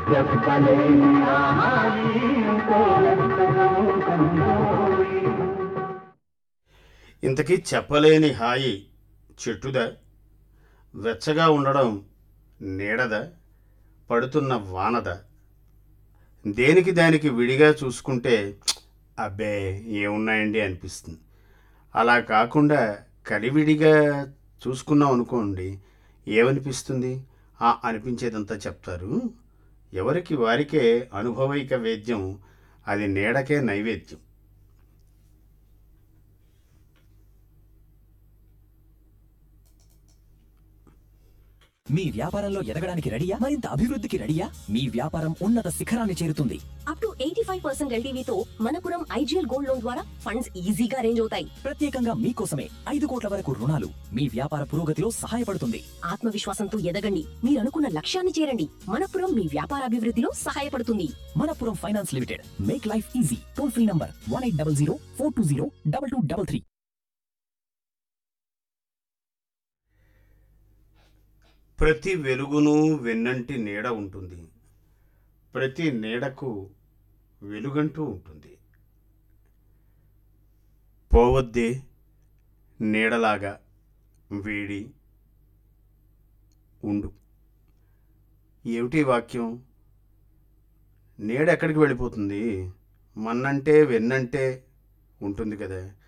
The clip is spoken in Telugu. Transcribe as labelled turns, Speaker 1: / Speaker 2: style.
Speaker 1: చెప్పలేని ఆహారి ఎంతో ఎంతలో కనుగోయి.
Speaker 2: ఇంతకీ చెప్పలేని హాయి చెట్టుదా, వెచ్చగా ఉండడం నీడదా, పడుతున్న వానదా? దేనికి దానికి విడిగా చూసుకుంటే అబ్బే ఏమున్నాయండి అనిపిస్తుంది. అలా కాకుండా కలివిడిగా చూసుకున్నాం అనుకోండి, ఏమనిపిస్తుంది? అనిపించేదంతా చెప్తారు. ఎవరికి వారికే అనుభవైక వేద్యం, అది నీడకే నైవేద్యం.
Speaker 3: మీ వ్యాపారంలో ఎదగడానికి రెడీయా? మరింత అభివృద్ధికి రెడీయా? మీ వ్యాపారం ఉన్నత శిఖరాన్ని చేరుతుంది.
Speaker 4: Up to 85% ఎల్టీవీతో Manappuram IGL gold loan ద్వారా ఫండ్స్ ఈజీగా అరేంజ్ అవుతాయి.
Speaker 3: ప్రత్యేకంగా మీకోసమే 5 కోట్ల వరకు రుణాలు మీ వ్యాపార పురోగతిలో సహాయపడుతుంది.
Speaker 4: ఆత్మవిశ్వాసంతో ఎదగండి, మీరు అనుకున్న లక్ష్యాన్ని చేరండి. మనపురం మీ వ్యాపార అభివృద్ధిలో సహాయపడుతుంది.
Speaker 3: Manappuram finance limited, make life easy. Toll free number 1800 420 2233.
Speaker 2: ప్రతి వెలుగును వెన్నంటి నీడ ఉంటుంది. ప్రతి నీడకు వెలుగంటూ ఉంటుంది. పోవద్దే నీడలాగా వేడి ఉండు. ఏమిటి వాక్యం? నీడ ఎక్కడికి వెళ్ళిపోతుంది? మన్నంటే వెన్నంటే ఉంటుంది కదా.